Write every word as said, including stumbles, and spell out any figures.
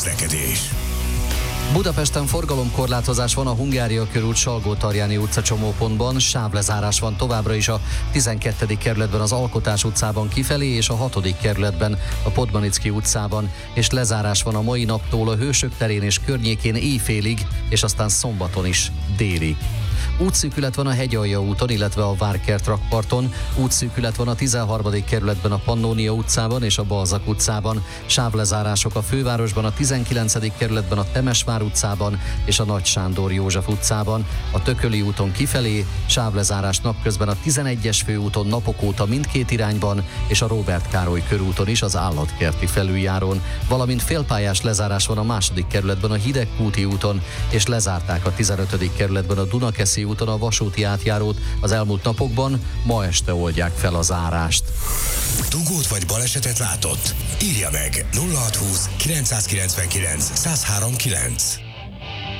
közlekedés. Budapesten forgalomkorlátozás van a Hungária körút Salgó-Tarjáni utca csomópontban, sávlezárás van továbbra is a tizenkettedik kerületben az Alkotás utcában kifelé és a hatodik kerületben a Podmanicki utcában, és lezárás van a mai naptól a Hősök terén és környékén éjfélig, és aztán szombaton is délig. Útszűkület van a Hegyalja úton, illetve a Várkert rakparton, útszűkület van a tizenharmadik kerületben a Pannónia utcában és a Balzak utcában, sávlezárások a fővárosban a tizenkilencedik kerületben a Temesvár utcában és a Nagy Sándor József utcában, a Tököli úton kifelé, sávlezárás napközben a tizenegyes főúton napok óta mindkét irányban és a Róbert Károly körúton is az Állatkerti felüljárón, valamint félpályás lezárás van a második kerületben a Hidegkúti úton, és lezárták a tizenötödik kerületben a Dunakeszi úton a vasúti átjárót az elmúlt napokban, ma este oldják fel a zárást. Dugót vagy balesetet látott? Írja meg nulla hatszázhúsz kilencszázkilencvenkilenc százhárom kilenc.